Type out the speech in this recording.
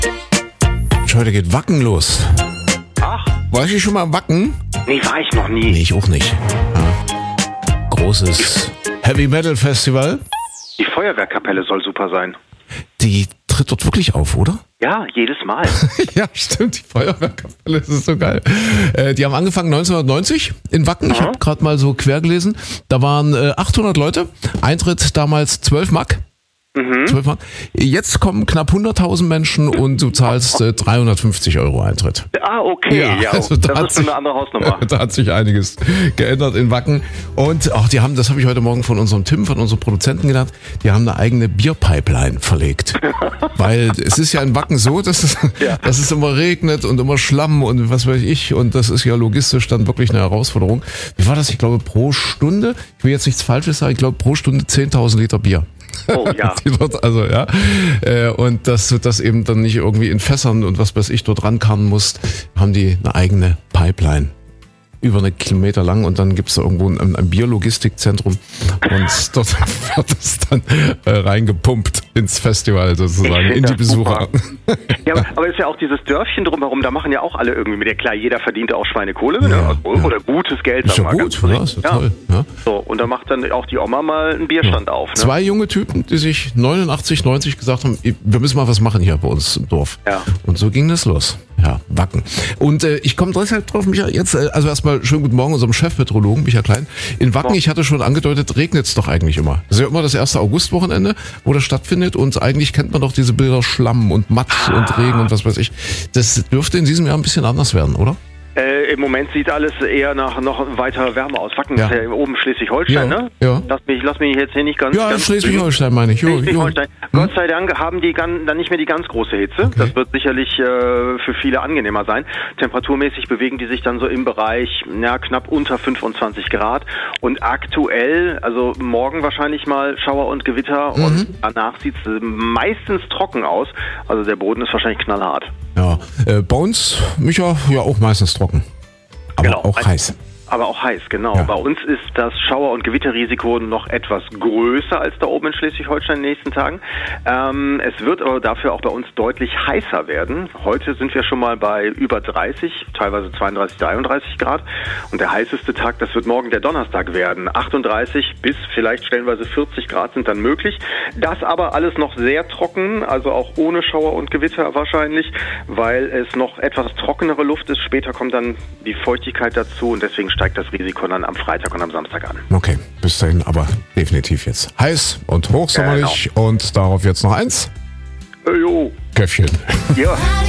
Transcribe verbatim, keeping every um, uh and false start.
Heute geht Wacken los. Ach. War ich schon mal im Wacken? Nee, war ich noch nie. Nee, ich auch nicht. Ja. Großes Heavy Metal Festival. Die Feuerwehrkapelle soll super sein. Die tritt dort wirklich auf, oder? Ja, jedes Mal. Ja, stimmt, die Feuerwehrkapelle, das ist so geil. Äh, die haben angefangen neunzehnhundertneunzig in Wacken. Mhm. Ich habe gerade mal so quer gelesen. Da waren äh, achthundert Leute. Eintritt damals zwölf Mark. Mhm. zwölf Mark. Jetzt kommen knapp hunderttausend Menschen und du zahlst äh, dreihundertfünfzig Euro Eintritt. Ah, okay. Ja, ja also da das ist eine andere Hausnummer. Da hat sich einiges geändert in Wacken. Und auch die haben, das habe ich heute Morgen von unserem Tim, von unserem Produzenten gelernt, die haben eine eigene Bierpipeline verlegt. Weil es ist ja in Wacken so, dass es, ja. dass es immer regnet und immer Schlamm und was weiß ich. Und das ist ja logistisch dann wirklich eine Herausforderung. Wie war das? Ich glaube pro Stunde, ich will jetzt nichts Falsches sagen, ich glaube pro Stunde zehntausend Liter Bier. Oh ja. Also ja, und dass du das eben dann nicht irgendwie in Fässern und was weiß ich dort rankarren musst, haben die eine eigene Pipeline. Über eine Kilometer lang und dann gibt es da irgendwo ein, ein Bierlogistikzentrum und dort wird es dann äh, reingepumpt ins Festival sozusagen, in die Besucher. Ja, aber, aber ist ja auch dieses Dörfchen drumherum, da machen ja auch alle irgendwie mit. Ja klar, jeder verdient auch Schweinekohle, ja, ne? ja. Oder gutes Geld. Ist ja gut, ja, ist ja, ja toll. Ja. So, und da macht dann auch die Oma mal einen Bierstand ja. auf. Ne? Zwei junge Typen, die sich neunundachtzig, neunzig gesagt haben, wir müssen mal was machen hier bei uns im Dorf. Ja. Und so ging das los. Ja, Wacken. Und äh, ich komme deshalb drauf, Micha, jetzt, äh, also erstmal schönen guten Morgen unserem Chefmeteorologen, Micha Klein. In Wacken, ich hatte schon angedeutet, regnet es doch eigentlich immer. Das ist ja immer das erste Augustwochenende, wo das stattfindet und eigentlich kennt man doch diese Bilder Schlamm und Matsch ah. und Regen und was weiß ich. Das dürfte in diesem Jahr ein bisschen anders werden, oder? Äh, Im Moment sieht alles eher nach noch weiter Wärme aus. Wacken ja. ist ja oben Schleswig-Holstein, ja, ne? Ja. Lass mich, lass mich jetzt hier nicht ganz... Ja, ganz Schleswig-Holstein meine ich. Schleswig-Holstein. Hm? Gott sei Dank haben die dann nicht mehr die ganz große Hitze. Okay. Das wird sicherlich äh, für viele angenehmer sein. Temperaturmäßig bewegen die sich dann so im Bereich ja, knapp unter fünfundzwanzig Grad. Und aktuell, also morgen wahrscheinlich mal Schauer und Gewitter mhm. und danach sieht es meistens trocken aus. Also der Boden ist wahrscheinlich knallhart. Ja, äh, bei uns, Micha, ja auch meistens trocken. Aber genau. auch heiß. Aber auch heiß, genau. Ja. Bei uns ist das Schauer- und Gewitterrisiko noch etwas größer als da oben in Schleswig-Holstein in den nächsten Tagen. Ähm, es wird aber dafür auch bei uns deutlich heißer werden. Heute sind wir schon mal bei über dreißig, teilweise zweiunddreißig, dreiunddreißig Grad. Und der heißeste Tag, das wird morgen der Donnerstag werden. achtunddreißig bis vielleicht stellenweise vierzig Grad sind dann möglich. Das aber alles noch sehr trocken, also auch ohne Schauer und Gewitter wahrscheinlich, weil es noch etwas trockenere Luft ist. Später kommt dann die Feuchtigkeit dazu und deswegen steigt das Risiko dann am Freitag und am Samstag an. Okay, bis dahin aber definitiv jetzt heiß und hochsommerlich. Genau. Und darauf jetzt noch eins. Äh, jo. Käffchen. Ja.